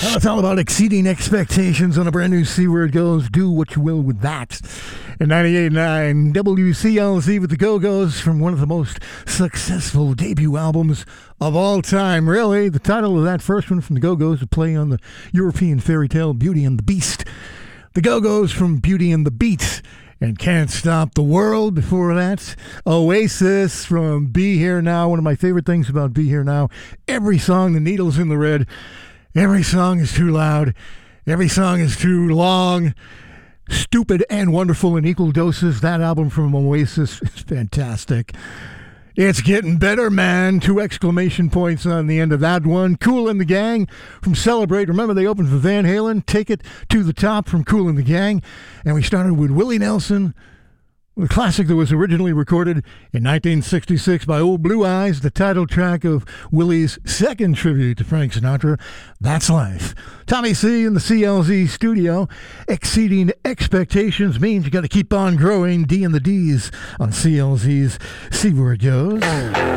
It's all about exceeding expectations on a brand new See Where It Goes. Do what you will with that. In 98.9 WCLZ with the Go-Go's from one of the most successful debut albums of all time, really. The title of that first one from the Go-Go's, a play on the European fairy tale Beauty and the Beast. The Go-Go's from Beauty and the Beat and Can't Stop the World. Before that, Oasis from Be Here Now. One of my favorite things about Be Here Now, every song, the needle's in the red. Every song is too loud. Every song is too long. Stupid and wonderful in equal doses. That album from Oasis is fantastic. It's getting better, man. 2 exclamation points on the end of that one. Kool and the Gang from Celebrate. Remember, they opened for Van Halen. Take It to the Top from Kool and the Gang. And we started with Willie Nelson, a classic that was originally recorded in 1966 by Old Blue Eyes, the title track of Willie's second tribute to Frank Sinatra, That's Life. Tommy C in the CLZ studio. Exceeding expectations means you got to keep on growing. D and the D's on CLZ's See Where It Goes.